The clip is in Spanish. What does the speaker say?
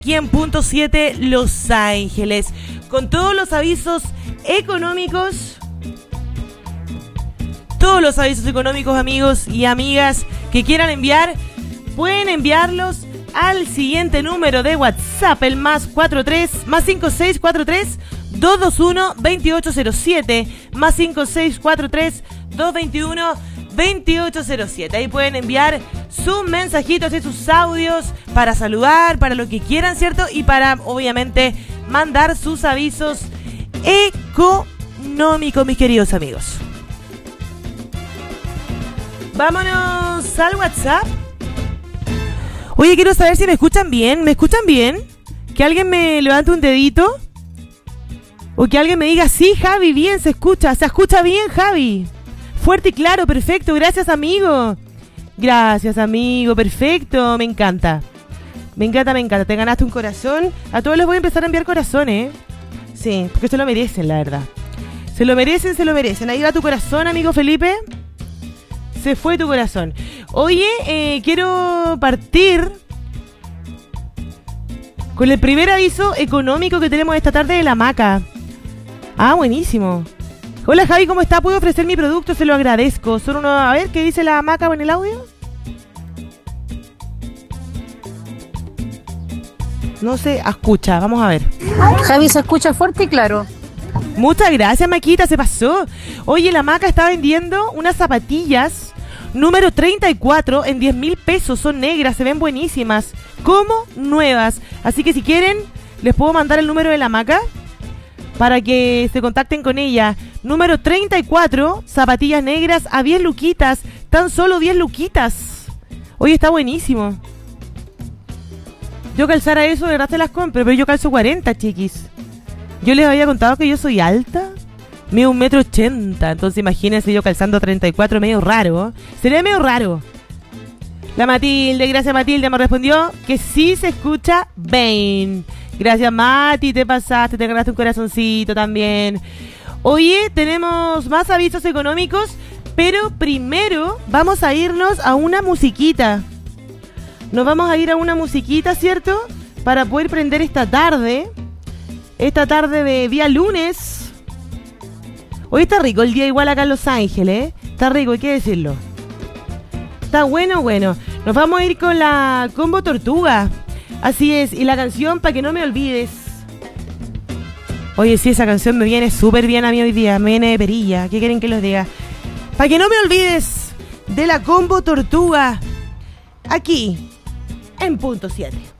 aquí en punto 7 Los Ángeles, con todos los avisos económicos. Todos los avisos económicos, amigos y amigas, que quieran enviar, pueden enviarlos al siguiente número de WhatsApp, el más 5643 221 2807, más 5643 221 2807. Ahí pueden enviar sus mensajitos y sus audios para saludar, para lo que quieran, ¿cierto? Y para, obviamente, mandar sus avisos económicos, mis queridos amigos. Vámonos al WhatsApp. Oye, quiero saber si me escuchan bien. ¿Me escuchan bien? Que alguien me levante un dedito. O que alguien me diga, sí, Javi, bien, se escucha. Se escucha bien, Javi. Fuerte y claro, perfecto. Gracias, amigo. Gracias, amigo, perfecto. Me encanta. Me encanta, me encanta. Te ganaste un corazón. A todos les voy a empezar a enviar corazones, ¿eh? Sí, porque se lo merecen, la verdad. Se lo merecen, se lo merecen. Ahí va tu corazón, amigo Felipe. Se fue tu corazón. Oye, quiero partir con el primer aviso económico que tenemos esta tarde de la Maca. Ah, buenísimo. Hola, Javi, ¿cómo está? ¿Puedo ofrecer mi producto? Se lo agradezco. Solo uno, a ver, ¿qué dice la Maca en el audio? No se escucha, vamos a ver. Javi, se escucha fuerte y claro. Muchas gracias, Maquita, se pasó. Oye, la Maca está vendiendo unas zapatillas número 34 en 10,000 pesos. Son negras, se ven buenísimas, como nuevas. Así que si quieren, les puedo mandar el número de la Maca para que se contacten con ella. Número 34, zapatillas negras a 10 luquitas. Tan solo 10 luquitas. Oye, está buenísimo. Yo calzara eso, de verdad te las compro, pero yo calzo 40, chiquis. Yo les había contado que yo soy alta. Mido 1,80 m, entonces imagínense yo calzando 34, medio raro, ¿eh? Sería medio raro. La Matilde, gracias Matilde, me respondió que sí se escucha bien. Gracias Mati, te pasaste, te ganaste un corazoncito también. Oye, tenemos más avisos económicos, pero primero vamos a irnos a una musiquita. Nos vamos a ir a una musiquita, ¿cierto? Para poder prender esta tarde de día lunes. Hoy está rico el día igual acá en Los Ángeles, ¿eh? Está rico, hay que decirlo. Está bueno, bueno. Nos vamos a ir con la Combo Tortuga. Así es, y la canción Pa' que no me olvides. Oye, sí, esa canción me viene súper bien a mí hoy día. Me viene de perilla, ¿qué quieren que les diga? Pa' que no me olvides de la Combo Tortuga. Aquí, en punto 7.